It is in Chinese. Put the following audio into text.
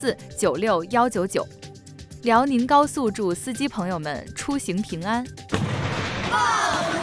96199。辽宁高速祝司机朋友们出行平安。